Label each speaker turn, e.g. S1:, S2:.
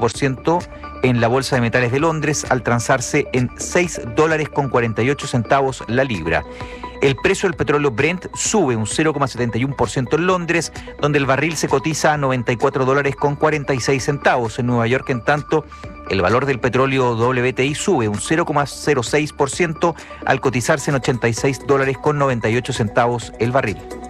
S1: 0,5% en la Bolsa de Metales de Londres, al transarse en $6.48 la libra. El precio del petróleo Brent sube un 0,71% en Londres, donde el barril se cotiza a $94.46. En Nueva York, en tanto, el valor del petróleo WTI sube un 0,06% al cotizarse en $86.98 el barril.